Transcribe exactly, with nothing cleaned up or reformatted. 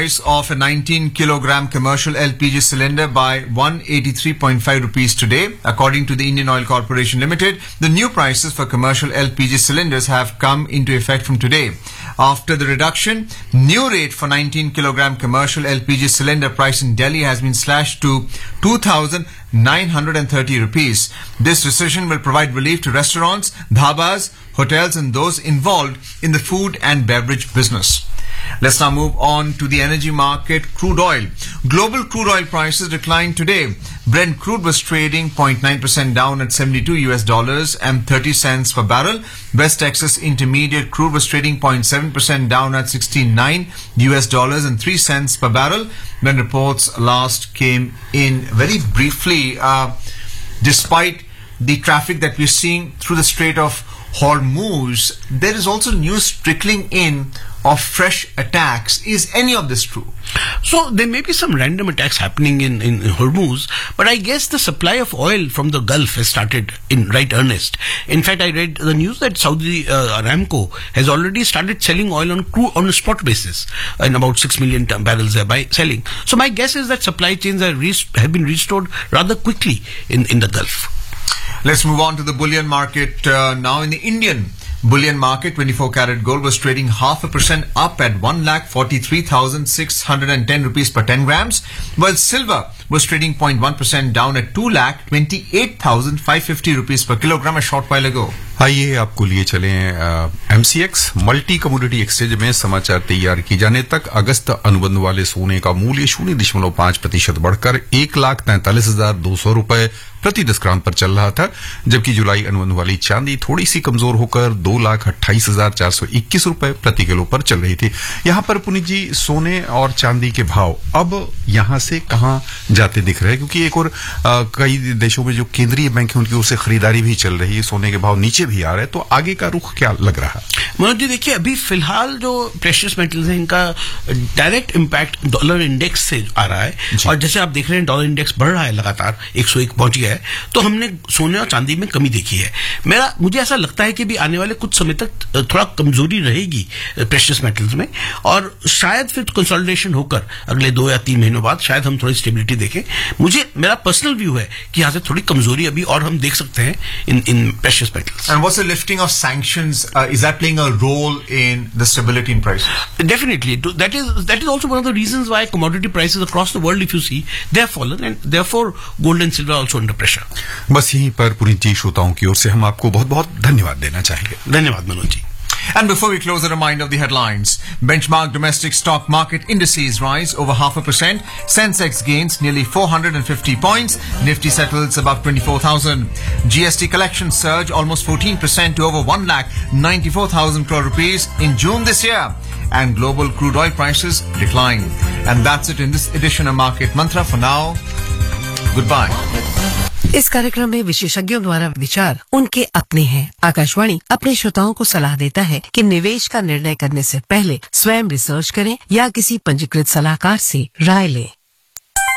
price of a nineteen kilogram commercial L P G cylinder by one hundred eighty-three point five rupees today. According to the Indian Oil Corporation Limited, the new prices for commercial L P G cylinders have come into effect from today. After the reduction, new rate for nineteen kilogram commercial L P G cylinder price in Delhi has been slashed to two thousand nine hundred thirty rupees. This decision will provide relief to restaurants, dhabas, hotels and those involved in the food and beverage business. Let's now move on to the energy market. Crude oil. Global crude oil prices declined today. Brent crude was trading zero point nine percent down at seventy-two U S dollars and thirty cents per barrel. West Texas Intermediate crude was trading zero point seven percent down at sixty-nine U S dollars and three cents per barrel. When reports last came in very briefly, uh, despite the traffic that we're seeing through the Strait of Hormuz, there is also news trickling in of fresh attacks. Is any of this true? So there may be some random attacks happening in, in Hormuz, but I guess the supply of oil from the Gulf has started in right earnest. In fact, I read the news that Saudi uh, Aramco has already started selling oil on crude on a spot basis, and about six million ton barrels they're by selling. So my guess is that supply chains are re- have been restored rather quickly in, in the Gulf. Let's move on to the bullion market uh, now. In the Indian bullion market, twenty-four karat gold was trading half a percent up at one lakh forty-three thousand six hundred ten rupees per ten grams, while silver was trading zero point one percent down at two lakh twenty-eight thousand five hundred fifty rupees per kilogram a short while ago. आइए आपको लिए चले MCX multi commodity exchange में समाचार तैयार किए जाने तक अगस्त अनुबंध वाले सोने का मूल्य शून्य दशमलव पांच प्रतिशत बढ़कर एक लाख तैंतालीस हजार दो सौ रुपए प्रति दस ग्राम पर चल रहा था, जबकि जुलाई अनुबंध वाली चांदी थोड़ी सी कमजोर होकर दो लाख अट्ठाईस हजार चार सौ इक्कीस रुपए प्रति किलो पर चल रही थी। यहां पर पुनीत जी, सोने और चांदी के भाव अब यहां से कहां जाते दिख रहे हैं, क्योंकि एक और आ, कई देशों में जो केंद्रीय बैंक है उनकी ओर से खरीदारी भी चल रही है, सोने के भाव नीचे भी आ रहे हैं, तो आगे का रुख क्या लग रहा है? मनोज जी, देखिए, अभी फिलहाल जो प्रेशियस मेटल्स हैं इनका डायरेक्ट इंपैक्ट डॉलर इंडेक्स से आ रहा है, और जैसे आप देख रहे हैं डॉलर इंडेक्स बढ़ रहा है, लगातार एक सौ एक पहुंच गया है, तो हमने सोने और चांदी में कमी देखी है। मेरा मुझे ऐसा लगता है कि भी आने वाले कुछ समय तक थोड़ा कमजोरी रहेगी प्रेशियस मेटल्स में, और शायद फिर कंसोलिडेशन होकर अगले दो या तीन महीनों बाद शायद हम थोड़ी स्टेबिलिटी देखें। मुझे मेरा पर्सनल व्यू है कि यहाँ से थोड़ी कमजोरी अभी और हम देख सकते हैं इन इन precious metals. And what's the lifting of sanctions? Uh, is that playing a role in the stability in prices? Definitely. That is that is also one of the reasons why commodity prices across the world, if you see, they have fallen, and therefore gold and silver are also under pressure. बस यहीं पर पुनीत जी, श्रोताओं की ओर से हम आपको बहुत बहुत धन्यवाद देना चाहेंगे। धन्यवाद Manoj ji. And before we close, a reminder of the headlines. Benchmark domestic stock market indices rise over half a percent. Sensex gains nearly four hundred fifty points. Nifty settles above twenty-four thousand. G S T collection surge almost fourteen percent to over one lakh ninety-four thousand crore rupees in June this year. And global crude oil prices decline. And that's it in this edition of Market Mantra. For now, goodbye. इस कार्यक्रम में विशेषज्ञों द्वारा विचार उनके अपने हैं। आकाशवाणी अपने श्रोताओं को सलाह देता है कि निवेश का निर्णय करने से पहले स्वयं रिसर्च करें या किसी पंजीकृत सलाहकार से राय लें।